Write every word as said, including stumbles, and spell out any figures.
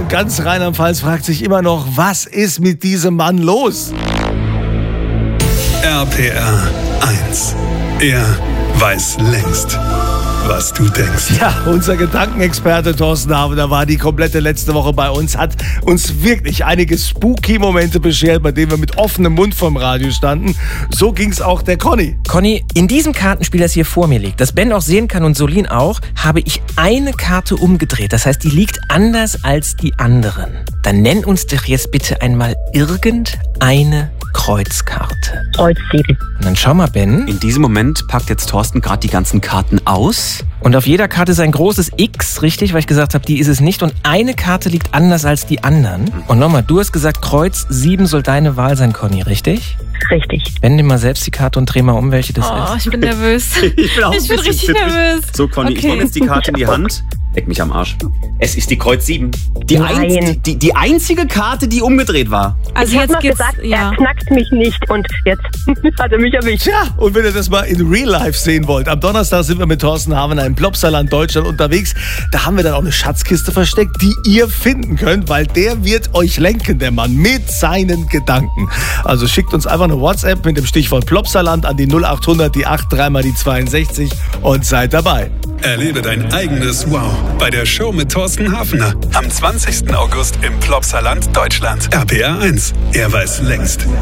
Und ganz Rheinland-Pfalz fragt sich immer noch, was ist mit diesem Mann los? R P R eins. Er weiß längst, was du denkst. Ja, unser Gedankenexperte Thorsten Havener war die komplette letzte Woche bei uns, hat uns wirklich einige spooky-Momente beschert, bei denen wir mit offenem Mund vorm Radio standen. So ging's auch der Conny. Conny, in diesem Kartenspiel, das hier vor mir liegt, das Ben auch sehen kann und Solin auch, habe ich eine Karte umgedreht. Das heißt, die liegt anders als die anderen. Dann nenn uns doch jetzt bitte einmal irgendeine Kreuzkarte. Kreuz sieben. Und dann schau mal, Ben. In diesem Moment packt jetzt Thorsten gerade die ganzen Karten aus. Und auf jeder Karte ist ein großes X, richtig? Weil ich gesagt habe, die ist es nicht. Und eine Karte liegt anders als die anderen. Und nochmal, du hast gesagt, Kreuz sieben soll deine Wahl sein, Conny, richtig? Richtig. Wende mal selbst die Karte und dreh mal um, welche das Oh, ist. ich bin nervös. Ich bin, auch Ich bin richtig nervös. So, Conny, Okay. ich nehme jetzt die Karte in die Hand. Leck mich am Arsch. Es ist die Kreuz sieben. Die, Nein. einz- die, die einzige Karte, die umgedreht war. Also Ich habe jetzt noch geht's, gesagt, ja. er knackt mich nicht und jetzt hat er mich erwischt. Tja, und wenn ihr das mal in Real Life sehen wollt, am Donnerstag sind wir mit Thorsten Havener im Plopsaland Deutschland unterwegs. Da haben wir dann auch eine Schatzkiste versteckt, die ihr finden könnt, weil der wird euch lenken, der Mann, mit seinen Gedanken. Also schickt uns einfach eine WhatsApp mit dem Stichwort Plopsaland an die null acht hundert, die acht drei mal die zweiundsechzig und seid dabei. Erlebe dein eigenes Wow bei der Show mit Thorsten Havener am zwanzigsten August im Plopsaland Deutschland. R P R eins. Er weiß längst,